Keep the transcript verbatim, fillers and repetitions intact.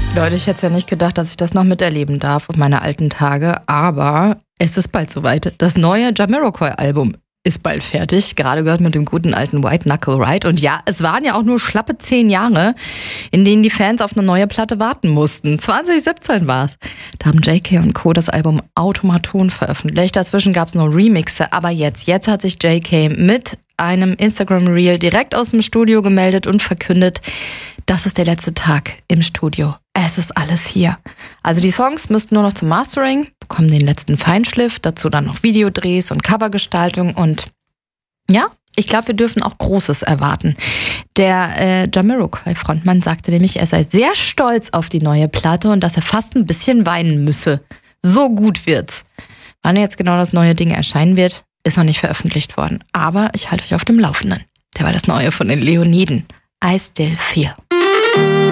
Leute, ich hätte es ja nicht gedacht, dass ich das noch miterleben darf auf meine alten Tage, aber es ist bald soweit. Das neue Jamiroquai-Album ist bald fertig, gerade gehört mit dem guten alten White Knuckle Ride. Und ja, es waren ja auch nur schlappe zehn Jahre, in denen die Fans auf eine neue Platte warten mussten. zwanzig siebzehn war es. Da haben J K und Co. das Album Automaton veröffentlicht. Dazwischen gab es noch Remixe, aber jetzt, jetzt hat sich J K mit einem Instagram-Reel direkt aus dem Studio gemeldet und verkündet, das ist der letzte Tag im Studio. Es ist alles hier. Also die Songs müssten nur noch zum Mastering, bekommen den letzten Feinschliff, dazu dann noch Videodrehs und Covergestaltung und ja, ich glaube, wir dürfen auch Großes erwarten. Der äh, Jamiroquai-Frontmann sagte nämlich, er sei sehr stolz auf die neue Platte und dass er fast ein bisschen weinen müsse. So gut wird's. Wann jetzt genau das neue Ding erscheinen wird, ist noch nicht veröffentlicht worden. Aber ich halte euch auf dem Laufenden. Der war das Neue von den Leoniden. I Still Feel.